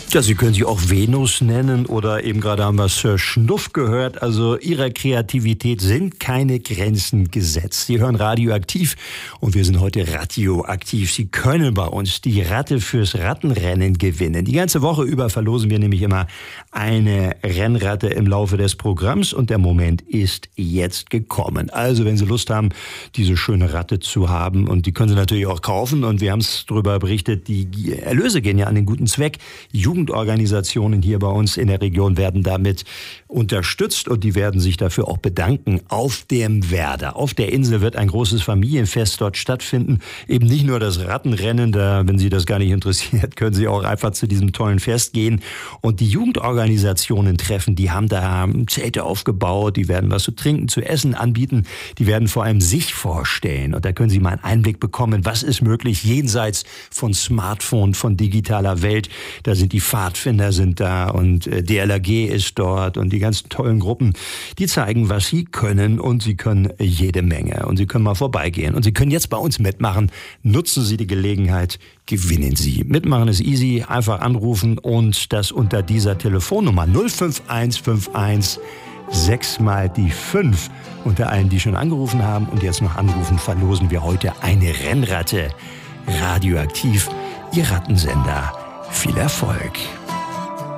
Ja, Sie können sie auch Venus nennen oder eben gerade haben wir Sir Schnuff gehört. Also Ihrer Kreativität sind keine Grenzen gesetzt. Sie hören Radioaktiv und wir sind heute radioaktiv. Sie können bei uns die Ratte fürs Rattenrennen gewinnen. Die ganze Woche über verlosen wir nämlich immer eine Rennratte im Laufe des Programms und der Moment ist jetzt gekommen. Also wenn Sie Lust haben, diese schöne Ratte zu haben, und die können Sie natürlich auch kaufen, und wir haben es darüber berichtet, die Erlöse gehen ja an den guten Zweck. Jugendorganisationen hier bei uns in der Region werden damit unterstützt und die werden sich dafür auch bedanken. Auf dem Werder, auf der Insel, wird ein großes Familienfest dort stattfinden. Eben nicht nur das Rattenrennen, da, wenn Sie das gar nicht interessiert, können Sie auch einfach zu diesem tollen Fest gehen und die Jugendorganisationen treffen. Die haben da Zelte aufgebaut, die werden was zu trinken, zu essen anbieten. Die werden vor allem sich vorstellen und da können Sie mal einen Einblick bekommen, was ist möglich jenseits von Smartphone, von digitaler Welt. Da sind die Pfadfinder sind da und DLRG ist dort und die ganzen tollen Gruppen, die zeigen, was sie können, und sie können jede Menge und sie können mal vorbeigehen und sie können jetzt bei uns mitmachen. Nutzen Sie die Gelegenheit, gewinnen Sie. Mitmachen ist easy, einfach anrufen und das unter dieser Telefonnummer 05151 6 mal die 5. Unter allen, die schon angerufen haben und jetzt noch anrufen, verlosen wir heute eine Rennratte. Radioaktiv, Ihr Rattensender. Viel Erfolg.